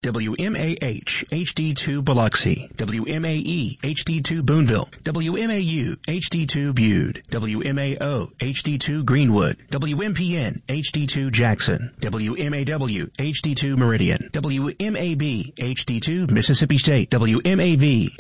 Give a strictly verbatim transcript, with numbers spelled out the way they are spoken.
W M A H H D two Biloxi, W M A E H D two Boonville, W M A U H D two Bude, W M A O H D two Greenwood, W M P N H D two Jackson, W M A W H D two Meridian, W M A B H D two Mississippi State, W M A V